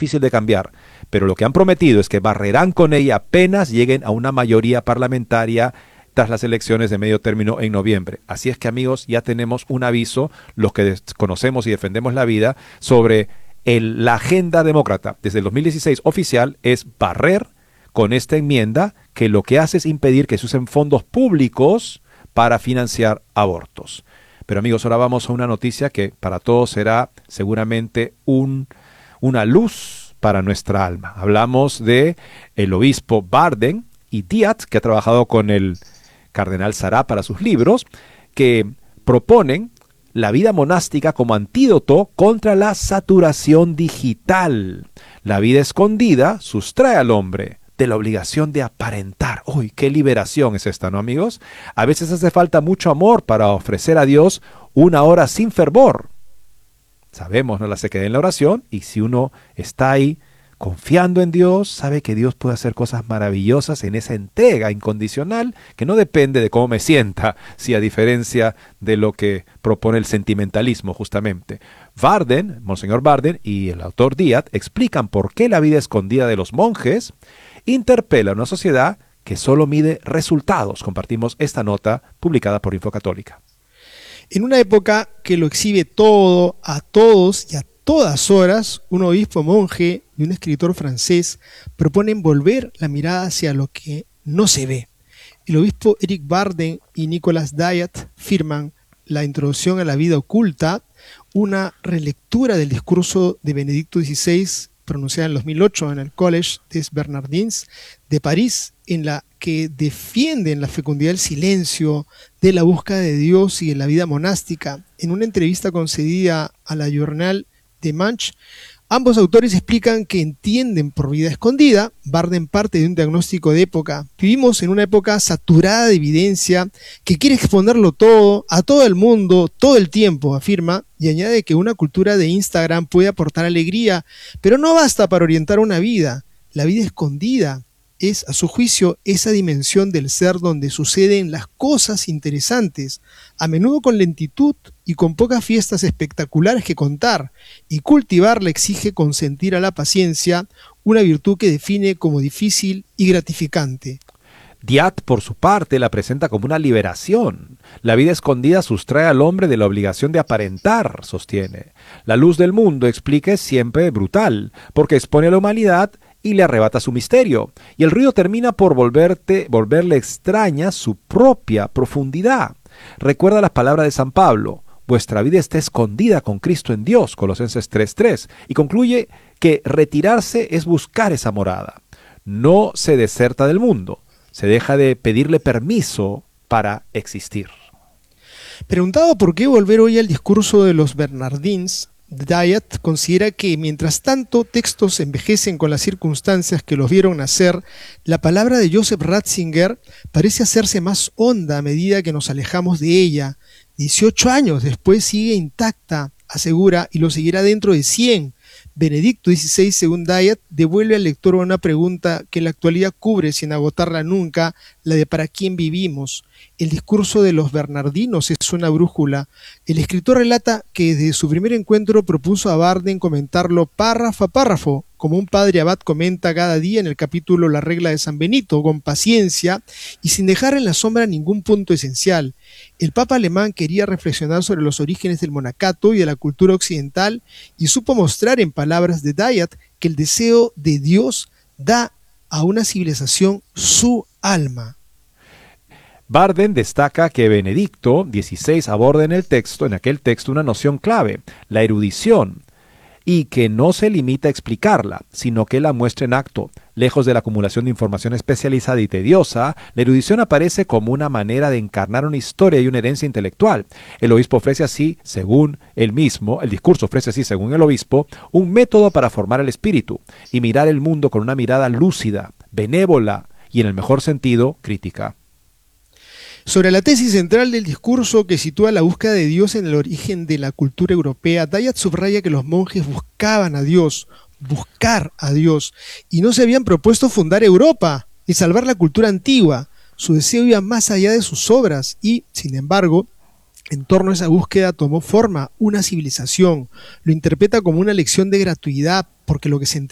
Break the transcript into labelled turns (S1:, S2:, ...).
S1: difícil de cambiar, pero lo que han prometido es que barrerán con ella apenas lleguen a una mayoría parlamentaria tras las elecciones de medio término en noviembre. Así es que, amigos, ya tenemos un aviso, los que conocemos y defendemos la vida, sobre la agenda demócrata desde el 2016 oficial es barrer con esta enmienda que lo que hace es impedir que se usen fondos públicos para financiar abortos. Pero, amigos, ahora vamos a una noticia que para todos será seguramente una luz para nuestra alma. Hablamos de el obispo Barden y Diat, que ha trabajado con el cardenal Sará para sus libros, que proponen la vida monástica como antídoto contra la saturación digital. La vida escondida sustrae al hombre de la obligación de aparentar. ¡Uy, qué liberación es esta!, ¿no, amigos? A veces hace falta mucho amor para ofrecer a Dios una hora sin fervor. Sabemos, no la se queda en la oración, y si uno está ahí confiando en Dios, sabe que Dios puede hacer cosas maravillosas en esa entrega incondicional que no depende de cómo me sienta, si a diferencia de lo que propone el sentimentalismo justamente. Barden, Monseñor Barden y el autor Diat explican por qué la vida escondida de los monjes interpela a una sociedad que solo mide resultados. Compartimos esta nota publicada por Infocatólica.
S2: En una época que lo exhibe todo, a todos y a todas horas, un obispo monje y un escritor francés proponen volver la mirada hacia lo que no se ve. El obispo Eric Barden y Nicolas Diat firman La introducción a la vida oculta, una relectura del discurso de Benedicto XVI pronunciada en 2008 en el Collège des Bernardins de París, en la que defienden la fecundidad del silencio, de la búsqueda de Dios y de la vida monástica. En una entrevista concedida a la Journal de Manche, ambos autores explican que entienden por vida escondida. Barden parte de un diagnóstico de época. Vivimos en una época saturada de evidencia que quiere exponerlo todo, a todo el mundo, todo el tiempo, afirma, y añade que una cultura de Instagram puede aportar alegría, pero no basta para orientar una vida. La vida escondida es, a su juicio, esa dimensión del ser donde suceden las cosas interesantes, a menudo con lentitud y con pocas fiestas espectaculares que contar, y cultivarla exige consentir a la paciencia, una virtud que define como difícil y gratificante.
S1: Diat, por su parte, la presenta como una liberación. La vida escondida sustrae al hombre de la obligación de aparentar, sostiene. La luz del mundo, explica, es siempre brutal, porque expone a la humanidad y le arrebata su misterio, y el ruido termina por volverle extraña su propia profundidad. Recuerda las palabras de San Pablo: vuestra vida está escondida con Cristo en Dios, Colosenses 3:3, y concluye que retirarse es buscar esa morada. No se deserta del mundo, se deja de pedirle permiso para existir.
S2: Preguntado por qué volver hoy al discurso de los Bernardins, Diat considera que mientras tanto textos envejecen con las circunstancias que los vieron nacer, la palabra de Joseph Ratzinger parece hacerse más honda a medida que nos alejamos de ella. 18 años después sigue intacta, asegura, y lo seguirá dentro de 100. Benedicto XVI, según Diat, devuelve al lector una pregunta que en la actualidad cubre sin agotarla nunca, la de ¿para quién vivimos? El discurso de los bernardinos es una brújula. El escritor relata que desde su primer encuentro propuso a Barden comentarlo párrafo a párrafo, como un padre abad comenta cada día en el capítulo La regla de San Benito, con paciencia y sin dejar en la sombra ningún punto esencial. El Papa alemán quería reflexionar sobre los orígenes del monacato y de la cultura occidental y supo mostrar en palabras de Diat que el deseo de Dios da a una civilización su alma.
S1: Barden destaca que Benedicto XVI aborda en aquel texto una noción clave, la erudición, y que no se limita a explicarla, sino que la muestra en acto. Lejos de la acumulación de información especializada y tediosa, la erudición aparece como una manera de encarnar una historia y una herencia intelectual. El obispo ofrece así, según él mismo, el discurso ofrece así, según el obispo, un método para formar el espíritu y mirar el mundo con una mirada lúcida, benévola y, en el mejor sentido, crítica.
S2: Sobre la tesis central del discurso que sitúa la búsqueda de Dios en el origen de la cultura europea, Diat subraya que los monjes buscaban a Dios, buscar a Dios, y no se habían propuesto fundar Europa ni salvar la cultura antigua. Su deseo iba más allá de sus obras y, sin embargo, en torno a esa búsqueda tomó forma una civilización. Lo interpreta como una lección de gratuidad, porque lo que se